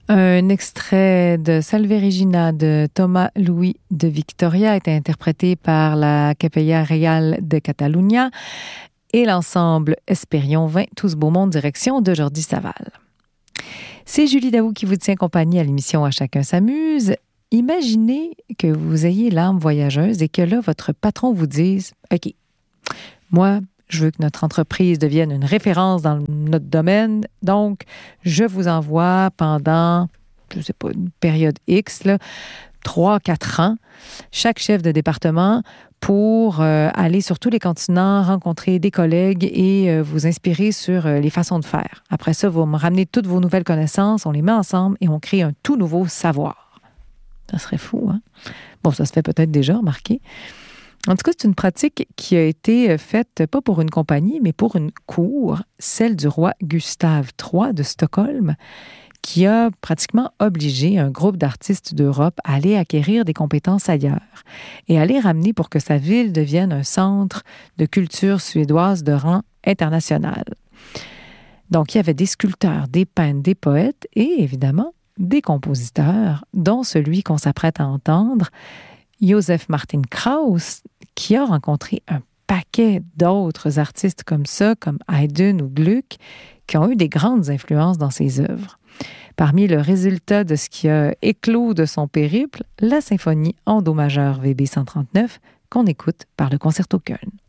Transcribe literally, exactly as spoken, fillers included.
Un extrait de Salve Regina de Thomas Louis de Victoria est interprété par la Capella Real de Catalunya et l'ensemble Espérion vingt, Tous Beau Monde, direction de Jordi Saval. C'est Julie Daou qui vous tient compagnie à l'émission À chacun s'amuse. Imaginez que vous ayez l'âme voyageuse et que là, votre patron vous dise « OK, moi, je veux que notre entreprise devienne une référence dans notre domaine. Donc, je vous envoie pendant, je ne sais pas, une période X, là, trois, quatre ans, chaque chef de département pour euh, aller sur tous les continents, rencontrer des collègues et euh, vous inspirer sur euh, les façons de faire. Après ça, vous me ramenez toutes vos nouvelles connaissances, on les met ensemble et on crée un tout nouveau savoir. » Ça serait fou, hein? Bon, ça se fait peut-être déjà, remarquez. En tout cas, c'est une pratique qui a été faite, pas pour une compagnie, mais pour une cour, celle du roi Gustave trois de Stockholm, qui a pratiquement obligé un groupe d'artistes d'Europe à aller acquérir des compétences ailleurs et à les ramener pour que sa ville devienne un centre de culture suédoise de rang international. Donc, il y avait des sculpteurs, des peintres, des poètes et, évidemment, des compositeurs, dont celui qu'on s'apprête à entendre, Josef Martin Krauss, qui a rencontré un paquet d'autres artistes comme ça, comme Haydn ou Gluck, qui ont eu des grandes influences dans ses œuvres. Parmi le résultat de ce qui a éclos de son périple, la symphonie en do majeur V B cent trente-neuf qu'on écoute par le Concerto Köln.